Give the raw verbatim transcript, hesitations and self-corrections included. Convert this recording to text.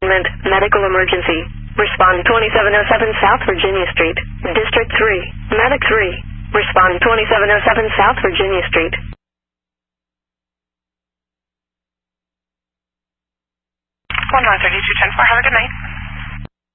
Medical emergency. Respond twenty-seven oh seven South Virginia Street. District three. Medic three. Respond twenty-seven oh seven South Virginia Street. one nine three two ten four. Have a good night.